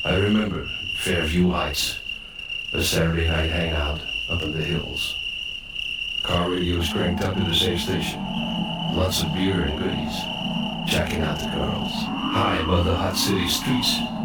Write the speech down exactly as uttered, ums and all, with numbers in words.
I remember Fairview Heights, a Saturday night hangout up in the hills. Car radios cranked up to the same station. Lots of beer and goodies. Checking out the girls. High above the hot city streets.